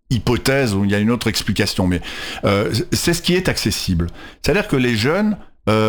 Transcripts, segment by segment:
hypothèse ou il y a une autre explication, mais c'est ce qui est accessible. C'est-à-dire que les jeunes,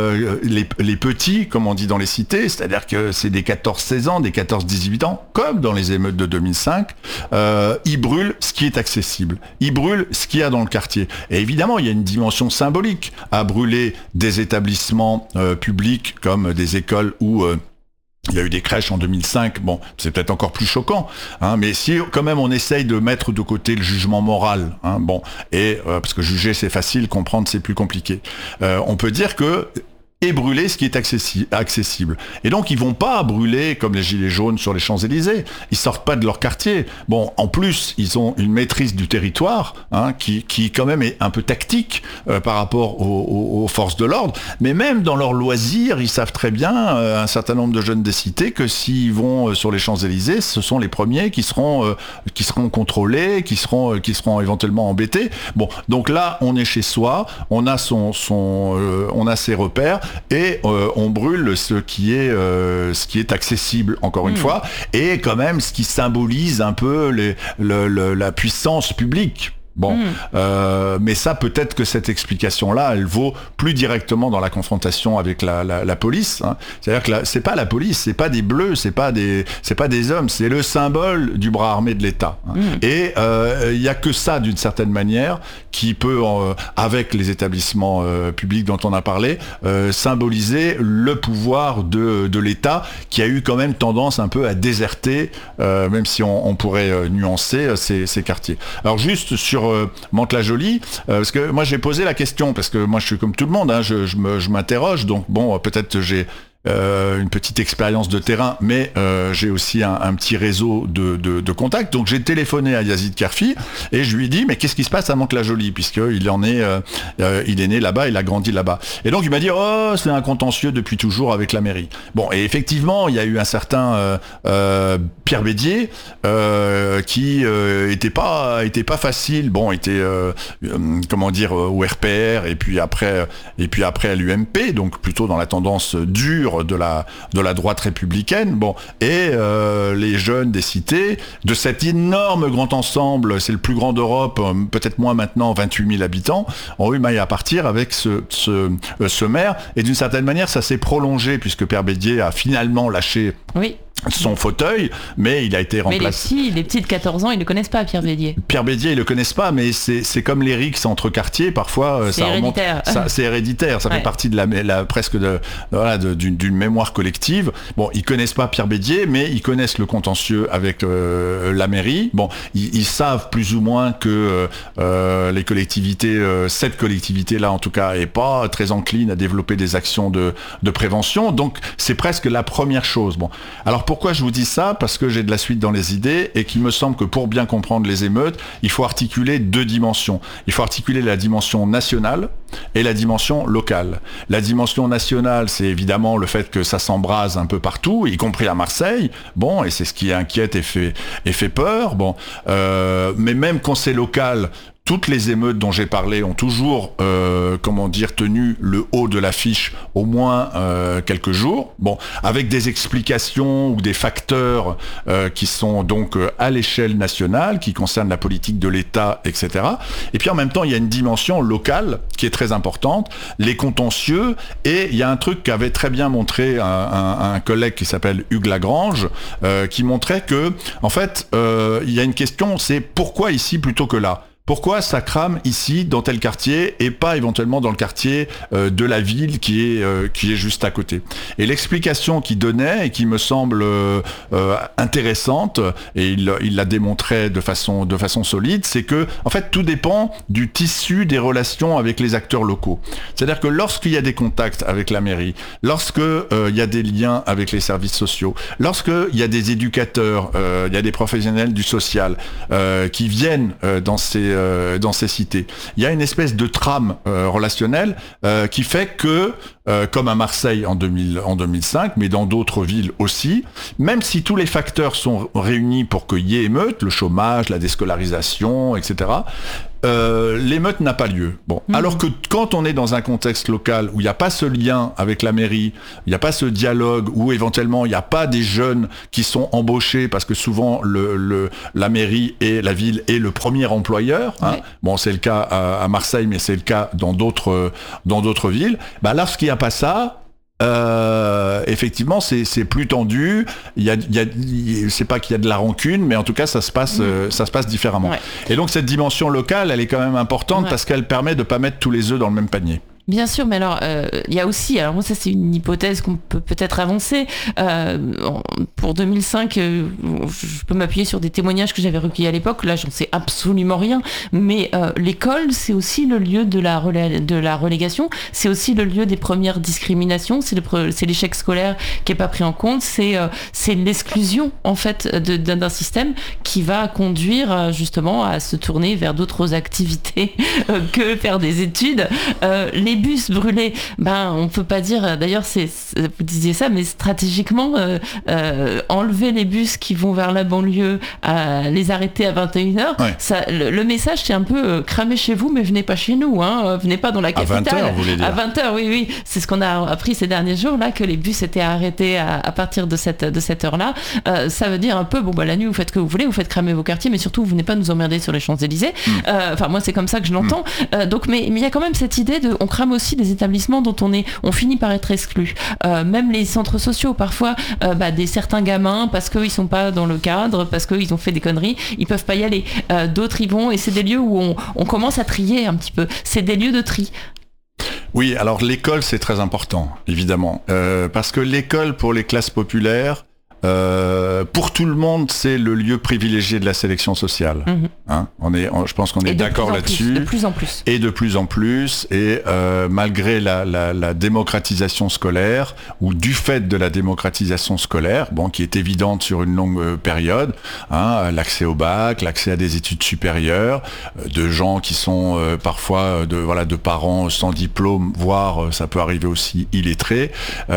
les petits, comme on dit dans les cités, c'est-à-dire que c'est des 14-16 ans, des 14-18 ans, comme dans les émeutes de 2005, ils brûlent ce qui est accessible. Ils brûlent ce qu'il y a dans le quartier. Et évidemment, il y a une dimension symbolique à brûler des établissements publics comme des écoles où il y a eu des crèches en 2005, bon, c'est peut-être encore plus choquant, hein, mais si quand même on essaye de mettre de côté le jugement moral, hein, bon, et parce que juger c'est facile, comprendre c'est plus compliqué, on peut dire que et brûler ce qui est accessible. Et donc ils vont pas brûler comme les gilets jaunes sur les Champs-Élysées. Ils sortent pas de leur quartier. Bon, en plus ils ont une maîtrise du territoire, hein, qui quand même est un peu tactique par rapport aux forces de l'ordre. Mais même dans leurs loisirs, ils savent très bien, un certain nombre de jeunes des cités, que s'ils vont sur les Champs-Élysées, ce sont les premiers qui seront contrôlés, qui seront éventuellement embêtés. Bon, donc là on est chez soi, on a on a ses repères. Et on brûle ce qui est accessible, encore une fois, et quand même ce qui symbolise un peu la puissance publique. Bon, mais ça, peut-être que cette explication-là, elle vaut plus directement dans la confrontation avec la police, hein. C'est-à-dire que c'est pas la police, c'est pas des bleus, c'est pas des hommes, c'est le symbole du bras armé de l'État, hein. Et il y a que ça, d'une certaine manière, qui peut, avec les établissements publics dont on a parlé, symboliser le pouvoir de l'État, qui a eu quand même tendance un peu à déserter, même si on pourrait nuancer ces quartiers. Alors juste sur Mantes-la-Jolie, parce que moi j'ai posé la question, parce que moi je suis comme tout le monde, hein, je m'interroge, donc bon, peut-être j'ai une petite expérience de terrain, mais j'ai aussi un petit réseau de contacts. Donc j'ai téléphoné à Yazid Kerfi et je lui ai dit mais qu'est-ce qui se passe à Mantes-la-Jolie, puisqu'il il est né là-bas, il a grandi là-bas. Et donc il m'a dit oh c'est un contentieux depuis toujours avec la mairie. Bon, et effectivement il y a eu un certain Pierre Bédier qui était pas facile. Bon, était comment dire au RPR et puis après à l'UMP, donc plutôt dans la tendance dure de la droite républicaine. Bon, et les jeunes des cités, de cet énorme grand ensemble, c'est le plus grand d'Europe, peut-être moins maintenant, 28 000 habitants, ont eu maille à partir avec ce maire. Et d'une certaine manière, ça s'est prolongé, puisque Pierre Bédier a finalement lâché son fauteuil, mais il a été remplacé. Mais les petits de 14 ans, ils ne connaissent pas Pierre Bédier. Pierre Bédier, ils le connaissent pas, mais c'est comme les rixes entre quartiers, parfois ça remonte. C'est héréditaire, ça fait partie de presque d'une mémoire collective. Bon, ils connaissent pas Pierre Bédier, mais ils connaissent le contentieux avec la mairie. Bon, ils savent plus ou moins que les collectivités, cette collectivité-là en tout cas, est pas très encline à développer des actions de prévention. Donc c'est presque la première chose. Bon, alors pourquoi je vous dis ça ? Parce que j'ai de la suite dans les idées et qu'il me semble que pour bien comprendre les émeutes, il faut articuler deux dimensions. Il faut articuler la dimension nationale et la dimension locale. La dimension nationale, c'est évidemment le fait que ça s'embrase un peu partout, y compris à Marseille. Bon, et c'est ce qui inquiète et fait peur. Bon, mais même quand c'est local, toutes les émeutes dont j'ai parlé ont toujours, tenu le haut de l'affiche au moins quelques jours. Bon, avec des explications ou des facteurs qui sont donc à l'échelle nationale, qui concernent la politique de l'État, etc. Et puis en même temps, il y a une dimension locale qui est très importante, les contentieux. Et il y a un truc qu'avait très bien montré un collègue qui s'appelle Hugues Lagrange, qui montrait que, en fait, il y a une question, c'est pourquoi ici plutôt que là ? Pourquoi ça crame ici, dans tel quartier, et pas éventuellement dans le quartier de la ville qui est juste à côté ? Et l'explication qu'il donnait, et qui me semble intéressante, et il la démontrait de façon solide, c'est que, en fait, tout dépend du tissu des relations avec les acteurs locaux. C'est-à-dire que lorsqu'il y a des contacts avec la mairie, lorsqu'il y a des liens avec les services sociaux, lorsqu'il y a des éducateurs, il y a des professionnels du social qui viennent dans ces cités. Il y a une espèce de trame relationnelle qui fait que, comme à Marseille en 2005, mais dans d'autres villes aussi, même si tous les facteurs sont réunis pour qu'il y ait émeute, le chômage, la déscolarisation, etc., l'émeute n'a pas lieu. Bon, alors que quand on est dans un contexte local où il n'y a pas ce lien avec la mairie, il n'y a pas ce dialogue, où éventuellement il n'y a pas des jeunes qui sont embauchés parce que souvent la mairie et la ville est le premier employeur. Hein. Bon, c'est le cas à Marseille, mais c'est le cas dans d'autres villes. Bah, lorsqu'il n'y a pas ça. Effectivement, c'est plus tendu. C'est pas qu'il y a de la rancune, mais en tout cas, ça se passe différemment. Ouais. Et donc, cette dimension locale, elle est quand même importante parce qu'elle permet de pas mettre tous les œufs dans le même panier. Bien sûr, mais alors il y a aussi, alors moi ça c'est une hypothèse qu'on peut peut-être avancer. Pour 2005, je peux m'appuyer sur des témoignages que j'avais recueillis à l'époque. Là, j'en sais absolument rien. Mais l'école, c'est aussi le lieu de la relégation. C'est aussi le lieu des premières discriminations. C'est l'échec scolaire qui est pas pris en compte. C'est l'exclusion en fait d'un système qui va conduire justement à se tourner vers d'autres activités que faire des études. Les bus brûlés, on peut pas dire, d'ailleurs vous disiez ça, mais stratégiquement enlever les bus qui vont vers la banlieue, les arrêter à 21h, le message c'est un peu cramez chez vous mais venez pas chez nous, hein, venez pas dans la capitale. À 20h, vous voulez dire. À 20h, oui, c'est ce qu'on a appris ces derniers jours là, que les bus étaient arrêtés à partir de cette heure-là. Ça veut dire un peu, la nuit vous faites ce que vous voulez, vous faites cramer vos quartiers, mais surtout vous venez pas nous emmerder sur les Champs-Élysées. Enfin moi c'est comme ça que je l'entends. Donc mais il y a quand même cette idée de on crame aussi des établissements dont on finit par être exclu. Même les centres sociaux, parfois, certains gamins, parce qu'ils sont pas dans le cadre, parce qu'ils ont fait des conneries, ils peuvent pas y aller. D'autres y vont, et c'est des lieux où on commence à trier un petit peu. C'est des lieux de tri. Oui, alors l'école, c'est très important, évidemment. Parce que l'école, pour les classes populaires, pour tout le monde, c'est le lieu privilégié de la sélection sociale. Hein, je pense qu'on est d'accord là-dessus. De plus en plus. Et de plus en plus. Et malgré la démocratisation scolaire, ou du fait de la démocratisation scolaire, qui est évidente sur une longue période, hein, l'accès au bac, l'accès à des études supérieures, de gens qui sont parfois de parents sans diplôme, voire ça peut arriver aussi illettrés.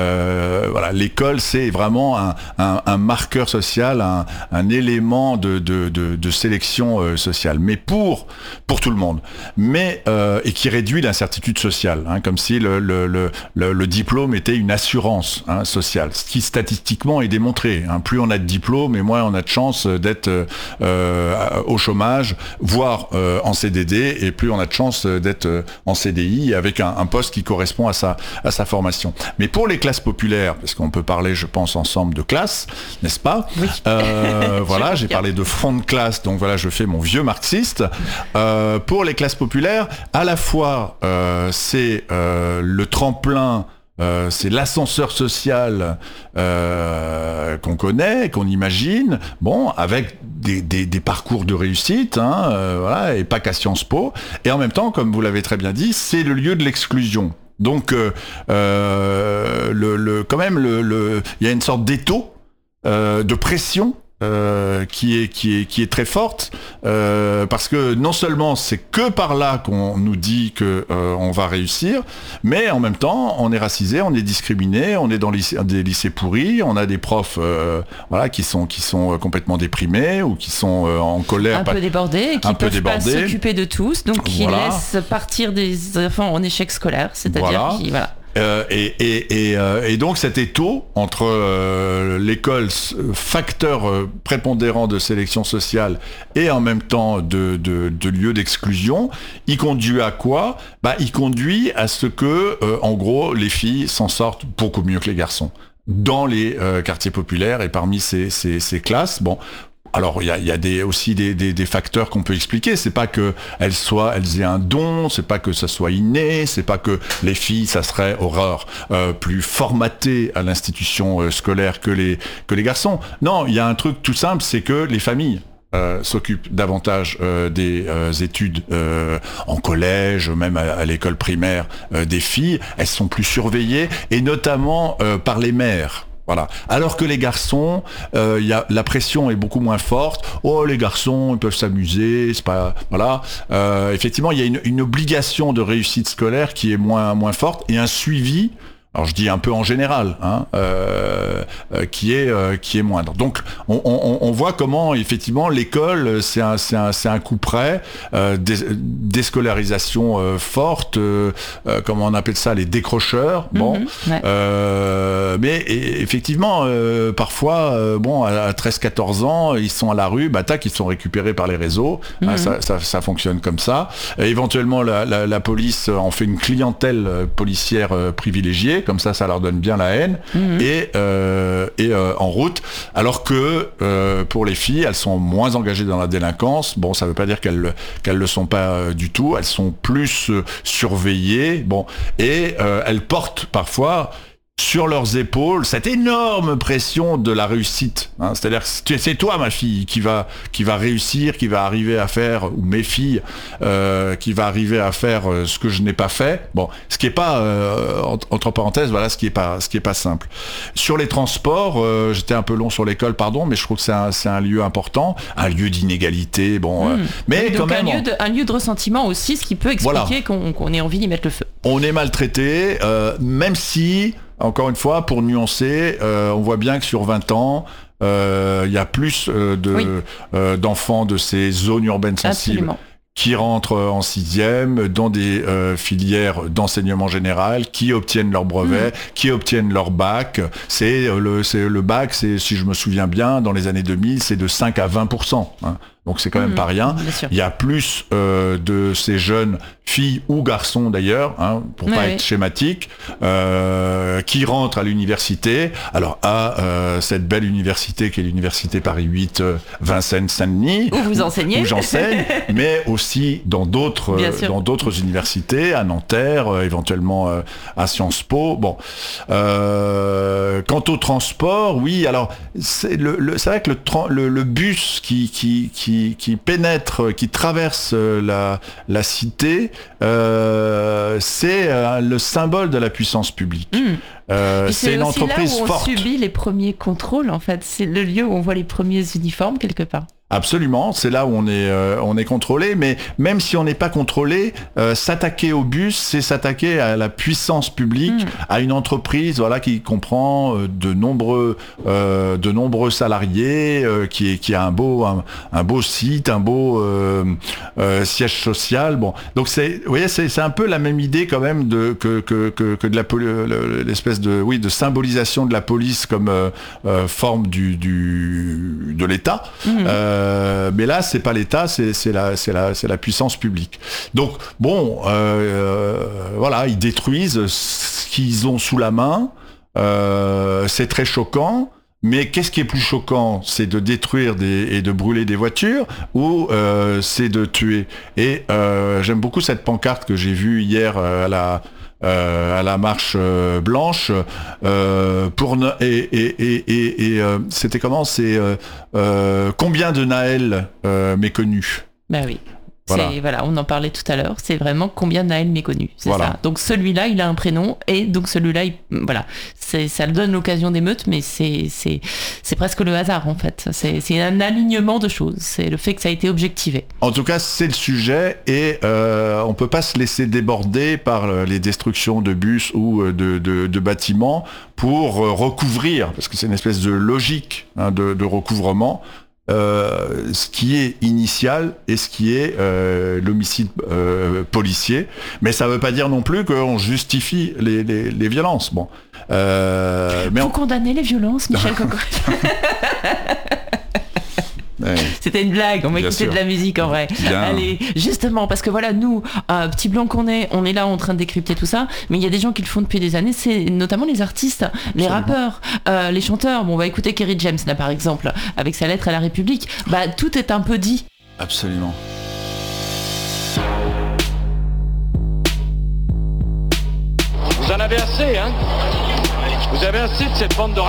L'école, c'est vraiment un marqueur social, un élément de sélection sociale, mais pour tout le monde, et qui réduit l'incertitude sociale, hein, comme si le diplôme était une assurance sociale, ce qui statistiquement est démontré. Hein. Plus on a de diplômes, et moins on a de chances d'être au chômage, voire en CDD, et plus on a de chances d'être en CDI avec un poste qui correspond à sa formation. Mais pour les classes populaires, parce qu'on peut parler, je pense, ensemble de classes, n'est-ce pas? Oui. J'ai parlé de front de classe, donc je fais mon vieux marxiste. Pour les classes populaires, à la fois c'est le tremplin, c'est l'ascenseur social qu'on connaît, qu'on imagine, avec des parcours de réussite, et pas qu'à Sciences Po. Et en même temps, comme vous l'avez très bien dit, c'est le lieu de l'exclusion. Donc, quand même, il y a une sorte d'étau de pression qui est très forte, parce que non seulement c'est que par là qu'on nous dit que on va réussir, mais en même temps on est racisé, on est discriminé, on est dans des lycées pourris, on a des profs qui sont complètement déprimés ou qui sont en colère, peu débordés, qui peuvent pas s'occuper de tous, donc qui laissent partir des enfants en échec scolaire, c'est-à-dire qui et donc cet étau entre l'école, facteur prépondérant de sélection sociale, et en même temps de lieu d'exclusion, il conduit à quoi? Il conduit à ce que, en gros, les filles s'en sortent beaucoup mieux que les garçons dans les quartiers populaires et parmi ces classes. Alors il y a aussi des facteurs qu'on peut expliquer. C'est pas que elles aient un don, c'est pas que ça soit inné, c'est pas que les filles, ça serait horreur plus formaté à l'institution scolaire que les garçons. Non, il y a un truc tout simple, c'est que les familles s'occupent davantage des études en collège, même à l'école primaire des filles. Elles sont plus surveillées, et notamment par les mères. Voilà. Alors que les garçons, la pression est beaucoup moins forte. Oh, les garçons, ils peuvent s'amuser, c'est pas, voilà. Effectivement, il y a une obligation de réussite scolaire qui est moins forte, et un suivi alors je dis un peu en général, qui est moindre. Donc on voit comment effectivement l'école c'est un coup près, déscolarisation forte, comment on appelle ça, les décrocheurs. Bon, mais effectivement parfois à 13-14 ans ils sont à la rue, ils sont récupérés par les réseaux. Ça fonctionne comme ça. Éventuellement la police en fait une clientèle policière privilégiée. Comme ça leur donne bien la haine, et en route, alors que pour les filles, elles sont moins engagées dans la délinquance. Bon, ça veut pas dire qu'elles le sont pas du tout, elles sont plus surveillées, et elles portent parfois sur leurs épaules cette énorme pression de la réussite, c'est-à-dire que c'est toi ma fille qui va réussir, qui va arriver à faire, ou mes filles qui va arriver à faire ce que je n'ai pas fait, ce qui est pas entre parenthèses, voilà, ce qui est pas simple. Sur les transports, j'étais un peu long sur l'école, pardon, mais je trouve que c'est un lieu important, un lieu d'inégalité, mais donc quand même un lieu de ressentiment aussi, ce qui peut expliquer qu'on ait envie d'y mettre le feu. On est maltraité, même si, encore une fois, pour nuancer, on voit bien que sur 20 ans, il y a plus d'enfants de ces zones urbaines sensibles. Absolument. Qui rentrent en 6e dans des filières d'enseignement général, qui obtiennent leur brevet, qui obtiennent leur bac. C'est le bac, si je me souviens bien, dans les années 2000, c'est de 5 à 20%. Donc c'est quand même pas rien. Il y a plus de ces jeunes filles ou garçons d'ailleurs, pour pas être schématique, qui rentrent à l'université. Alors à cette belle université qui est l'université Paris 8, Vincennes-Saint-Denis, où vous enseignez, où j'enseigne, mais aussi dans d'autres universités, à Nanterre, éventuellement à Sciences Po. Quant au transport, oui, alors c'est vrai que le bus qui pénètre, qui traverse la cité, c'est le symbole de la puissance publique. C'est une entreprise forte. C'est là où on subit les premiers contrôles, en fait. C'est le lieu où on voit les premiers uniformes, quelque part. Absolument, c'est là où on est contrôlé, mais même si on n'est pas contrôlé, s'attaquer au bus, c'est s'attaquer à la puissance publique, à une entreprise, qui comprend de nombreux salariés, qui a un beau site, un beau siège social. Donc vous voyez, c'est un peu la même idée quand même que de l'espèce de symbolisation de la police comme forme de l'État. Mais là, c'est pas l'État, c'est la puissance publique. Donc ils détruisent ce qu'ils ont sous la main. C'est très choquant. Mais qu'est-ce qui est plus choquant? C'est de détruire et de brûler des voitures, ou c'est de tuer? Et j'aime beaucoup cette pancarte que j'ai vue hier à la marche blanche, c'était comment? C'est combien de Naël méconnus? Ben oui. Voilà, on en parlait tout à l'heure, c'est vraiment combien de Naël méconnus, c'est ça. Donc celui-là, il a un prénom, et donc celui-là, ça donne l'occasion d'émeute, mais c'est presque le hasard en fait. C'est un alignement de choses, c'est le fait que ça a été objectivé. En tout cas, c'est le sujet, et on peut pas se laisser déborder par les destructions de bus ou de bâtiments pour recouvrir, parce que c'est une espèce de logique de recouvrement. Ce qui est initial et ce qui est l'homicide policier, mais ça veut pas dire non plus qu'on justifie les violences. Faut condamner les violences, Michel Coco. C'était une blague, on va écouter de la musique en vrai. Bien. Allez, justement, parce que nous, petit blanc qu'on est, on est là en train de décrypter tout ça, mais il y a des gens qui le font depuis des années, c'est notamment les artistes, les rappeurs, les chanteurs. On va écouter Kerry James là par exemple, avec sa lettre à la République. Tout est un peu dit. Absolument. Vous en avez assez, hein? Vous avez assez de cette bande de